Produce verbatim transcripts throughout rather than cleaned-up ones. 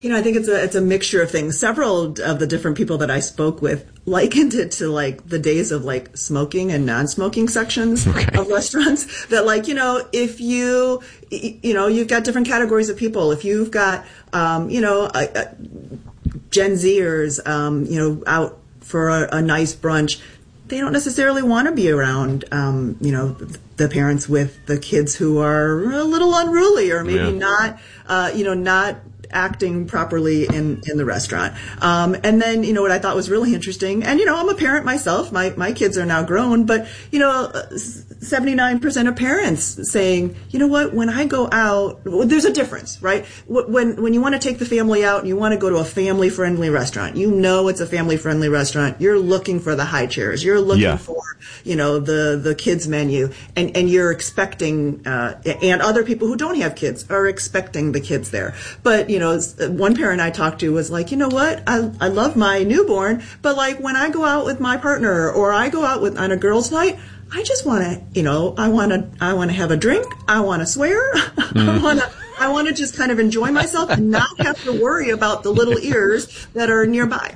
You know, I think it's a it's a mixture of things. Several of the different people that I spoke with likened it to like the days of like smoking and non-smoking sections okay. of restaurants. That like, you know, if you, you know, you've got different categories of people. If you've got, um, you know, a, a Gen Zers, um, you know, out for a, a nice brunch, they don't necessarily want to be around, um, you know, the parents with the kids who are a little unruly or maybe yeah. not, uh, you know, not acting properly in, in the restaurant. Um, and then, you know, what I thought was really interesting, and, you know, I'm a parent myself. My, my kids are now grown, but, you know, seventy-nine percent of parents saying, you know what, when I go out, well, there's a difference, right? When, when you want to take the family out and you want to go to a family-friendly restaurant, you know it's a family-friendly restaurant. You're looking for the high chairs. You're looking yeah. for, you know, the, the kids menu, and, and you're expecting, uh, and other people who don't have kids are expecting the kids there. But, you know, one parent I talked to was like, you know what, I, I love my newborn, but like when I go out with my partner or I go out with on a girls' night, I just want to, you know, I want to, I want to have a drink. I want to swear. Mm. I want to, I want to just kind of enjoy myself and not have to worry about the little ears that are nearby.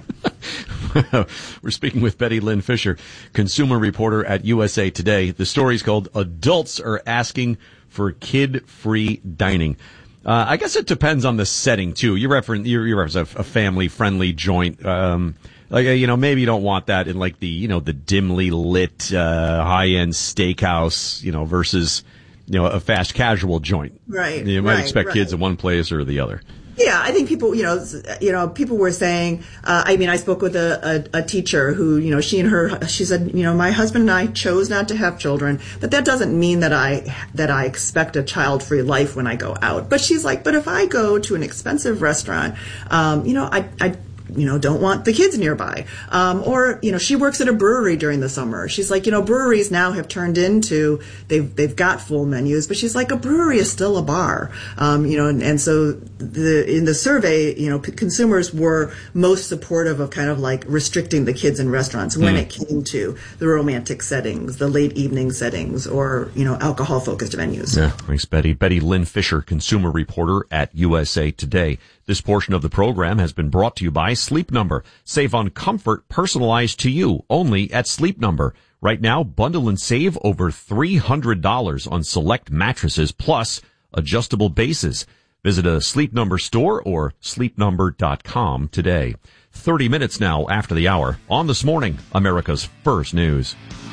We're speaking with Betty Lynn Fisher, consumer reporter at U S A Today. The story's called "Adults Are Asking for Kid-Free Dining." Uh, I guess it depends on the setting too. You reference you, you reference a, a family-friendly joint. Um, like you know, maybe you don't want that in like the you know the dimly lit uh, high-end steakhouse. You know, versus you know a fast casual joint. Right. You might right, expect right. kids in one place or the other. Yeah, I think people, you know, you know, people were saying, uh, I mean, I spoke with a, a, a teacher who, you know, she and her, she said, you know, my husband and I chose not to have children, but that doesn't mean that I, that I expect a child-free life when I go out. But she's like, but if I go to an expensive restaurant, um, you know, I, I, you know, don't want the kids nearby. Um, or, you know, she works at a brewery during the summer. She's like, you know, breweries now have turned into, they've, they've got full menus, but she's like, a brewery is still a bar. Um, you know, and, and so the, in the survey, you know, p- consumers were most supportive of kind of like restricting the kids in restaurants when mm. it came to the romantic settings, the late evening settings, or, you know, alcohol focused menus. Yeah. Thanks, Betty. Betty Lynn Fisher, consumer reporter at U S A Today. This portion of the program has been brought to you by Sleep Number. Save on comfort personalized to you only at Sleep Number. Right now, bundle and save over three hundred dollars on select mattresses plus adjustable bases. Visit a Sleep Number store or sleep number dot com today. thirty minutes now after the hour on This Morning, America's First News.